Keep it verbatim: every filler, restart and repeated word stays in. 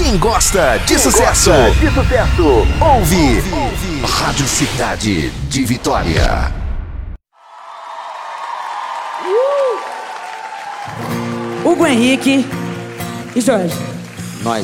Quem gosta de Quem sucesso, gosta de sucesso, ouve, ouve Rádio Cidade de Vitória. Hugo Henrique e Jorge.